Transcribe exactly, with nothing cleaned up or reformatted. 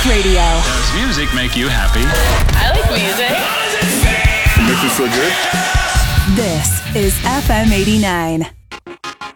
Radio. Does music make you happy? I like music. It makes me feel good. This is F M eighty-nine.